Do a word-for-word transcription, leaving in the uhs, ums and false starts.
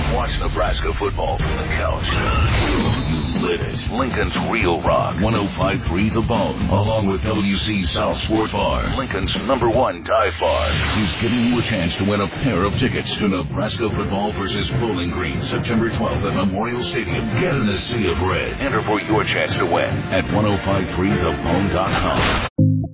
Watch Nebraska football from the couch. You live it. Lincoln's Real Rock. one oh five point three The Bone. Along with W C South Sports Bar. Lincoln's number one dive bar. Is giving you a chance to win a pair of tickets to Nebraska football versus Bowling Green, September twelfth at Memorial Stadium. Get in a sea of red. Enter for your chance to win at ten fifty-three the bone dot com.